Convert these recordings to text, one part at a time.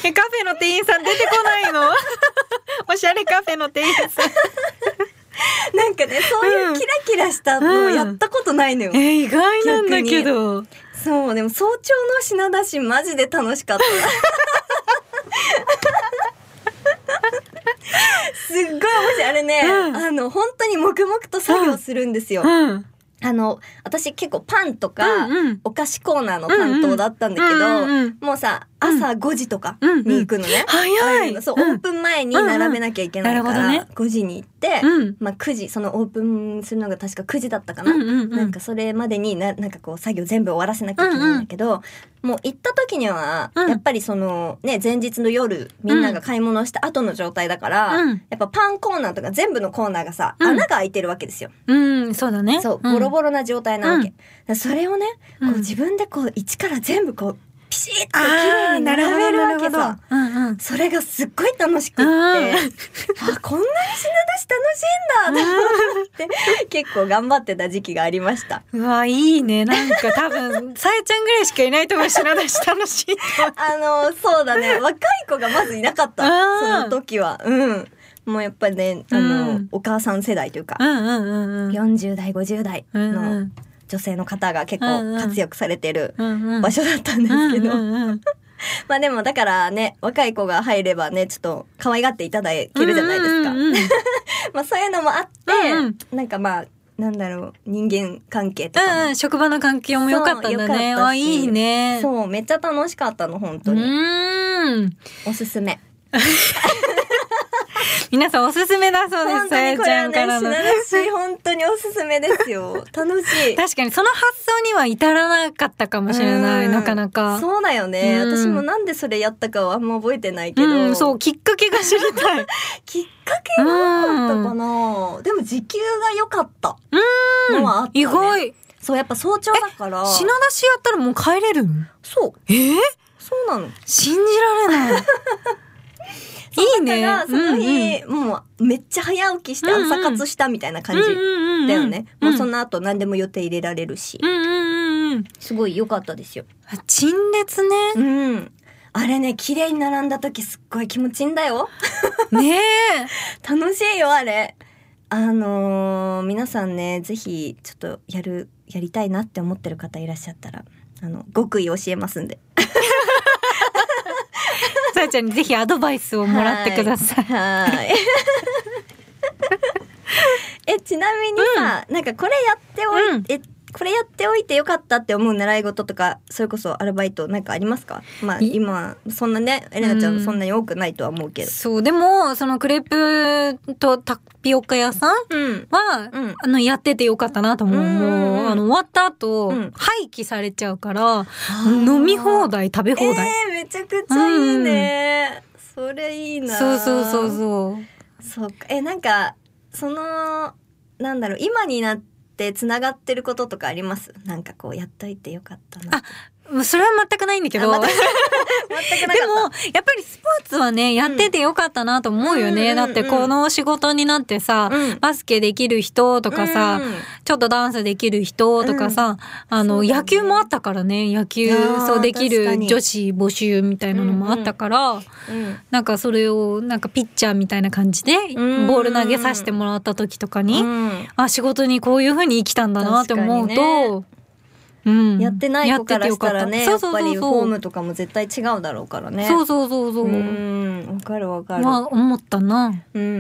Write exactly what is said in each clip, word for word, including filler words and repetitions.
え、カフェの店員さん出てこないの？おしゃれカフェの店員さん。 なんかね、そういうキラキラしたのをやったことないのよ。 うん、え、意外なんだけど。 そう、でも早朝の品出しマジで楽しかった。すっごい面白い。あれね、うん、あの、本当に黙々と作業するんですよ。うんうん、あの、私結構パンとか、うんうん、お菓子コーナーの担当だったんだけど、うんうん、もうさ、朝ごじとかに行くのね。うんうん、早い。そう、オープン前に並べなきゃいけないから、うんうんね、ごじに行って、うん、まあくじ、そのオープンするのが確かくじだったかな。うんうんうん、なんかそれまでにな、なんかこう作業全部終わらせなきゃいけないんだけど、うんうん、もう行った時には、やっぱりそのね、前日の夜、みんなが買い物した後の状態だから、うん、やっぱパンコーナーとか全部のコーナーがさ、うん、穴が開いてるわけですよ。 うん、そうだね。 そう、ボロボロな状態なわけ。うん、それをね、こう自分でこう一から全部こう、ピシッと綺麗に並べるわけさ。うんうん、それがすっごい楽しくって、あ、こんなに品出し楽しいんだと思って、結構頑張ってた時期がありました。 うわ、いいね。なんか多分、さえちゃんぐらいしかいないと思う、品出し楽しい。 あの、そうだね。若い子がまずいなかった。その時は。うん。もうやっぱりね、あの、うん、お母さん世代というか、うんうんうんうん、よんじゅう代、ごじゅう代の、うんうん、女性の方が結構活躍されてる場所だったんですけど、まあでもだからね、若い子が入ればね、ちょっと可愛がっていただけるじゃないですか。うんうんうん、まあそういうのもあって、うんうん、なんかまあ、なんだろう、人間関係とかも、 うん、職場の環境も良かったんだね。あ、いいね。 そう、めっちゃ楽しかったの、本当に。うーん。おすすめ。 皆さんおすすめだそうです。さやちゃんからの。 品出し本当におすすめですよ。楽しい。 確かにその発想には至らなかったかもしれない。なかなか。 そうだよね、うん。私もなんでそれやったかはあんま覚えてないけど。 うん、そう、きっかけが知りたい。 きっかけがなかったかな。でも時給が良かったのはあったね。 意外。 そう、やっぱ早朝だから。 品出しやったらもう帰れるの？ そう。 えー、 そうなの。 信じられない。いいね。 だからその日、うんうん、もうめっちゃ早起きして朝活したみたいな感じだよね。もうその後何でも予定入れられるし。うんうんうん、すごい良かったですよ。 陳列ね。 うん。あれね、綺麗に並んだ時すっごい気持ちいいんだよ。 ねえ。 楽しいよ、あれ。あのー、皆さんね、ぜひちょっとやる、やりたいなって思ってる方いらっしゃったら、あの、極意教えますんで。 さやちゃんにぜひアドバイスをもらってください。はい。はいえ、ちなみにさ、うん、なんかこれやっておい、うん、え、これやっておいてよかったって思う習い事とか、それこそアルバイトなんかありますか？まあ今、そんなね、エレナちゃんそんなに多くないとは思うけど。うん、 そう、でも、そのクレープとタピオカ屋さんは、うん、あの、やっててよかったなと思う。うん、もう、あの、終わった後、うん、廃棄されちゃうから、飲み放題、食べ放題。 えー、めちゃくちゃいいね。うん、それいいな。 そうそうそうそう。 そうか。え、なんか、その、なんだろう、今になってつながってることとかあります？なんかこう、やっといてよかったな。 あ、それは全くないんだけど。全くなかった。でも、やっぱりスポーツはね、やっててよかったなと思うよね。うん、だってこの仕事になってさ、うん、バスケできる人とかさ、うん、ちょっとダンスできる人とかさ、うん、あの、ね、野球もあったからね、野球そうできる女子募集みたいなのもあったから、うんうん、なんかそれを、なんかピッチャーみたいな感じで、ボール投げさせてもらった時とかに、うん、あ、仕事にこういう風に生きたんだなって思うと、うん、 やってない子からしたらね、やっぱりフォームとかも絶対違うだろうからね。 そうそうそうそう。 うん、わかるわかる。 まあ、思ったな。 うんうん。うん、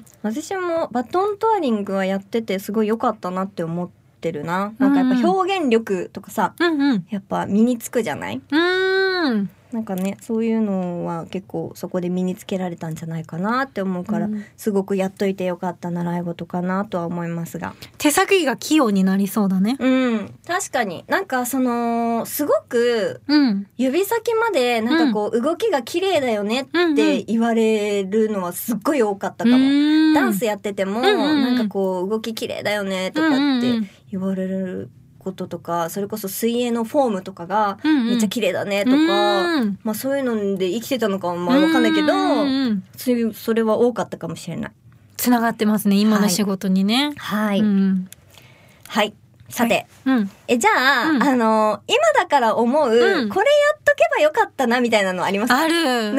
私もバトントワリングはやっててすごい良かったなって思ってるな。なんかやっぱ表現力とかさ、うんうん、やっぱ身につくじゃない？うん。なんかね、そういうのは結構そこで身につけられたんじゃないかなって思うから、うん、すごくやっといてよかった習い事かなとは思いますが。 手先が器用になりそうだね。 うん。確かに。なんかその、すごく、指先までなんかこう動きが綺麗だよねって言われるのはすっごい多かったかも。うん、ダンスやってても、なんかこう動き綺麗だよねとかって言われることとか、それこそ水泳のフォームとかがめっちゃ綺麗だねとか、うんうん、まあそういうので生きてたのかもわかんないけど、うんうん、そういうそれは多かったかもしれない。 つながってますね、今の仕事にね。 はい。はい。 うん、 はい、さて、 はい、うん、 えじゃあ、うん、あの今だから思う、うん、これやっとけばよかったなみたいなのありますか？ ある。